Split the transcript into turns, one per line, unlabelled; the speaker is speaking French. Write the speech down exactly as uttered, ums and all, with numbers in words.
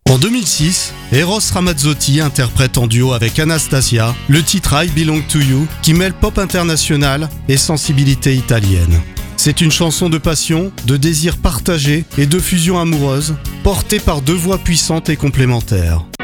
En deux mille six, Eros Ramazzotti interprète en duo avec Anastasia le titre I Belong to You qui mêle pop international et sensibilité italienne. C'est une chanson de passion, de désir partagé et de fusion amoureuse, portée par deux voix puissantes et complémentaires.